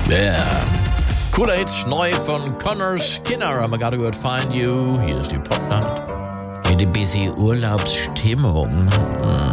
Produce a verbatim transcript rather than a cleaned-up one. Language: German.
Yeah. Kool-Aid, neu von Connor Skinner. I'm gotta go find you. Hier ist die Popnight. In die busy Urlaubsstimmung. Mm.